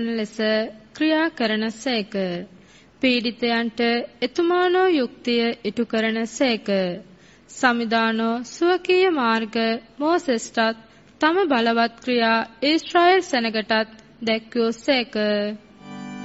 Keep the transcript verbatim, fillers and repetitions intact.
ලෙස ක්‍රියා කරන සේක. පීඩිතයන්ට එතුමානෝ යුක්තිය ඉටු කරන සේක. සමිදානෝ ස්වකීය මාර්ග මෝසෙස්ටත් තම බලවත් ක්‍රියා ඊශ්‍රායෙල් සෙනගටත් දැක්වූ සේක.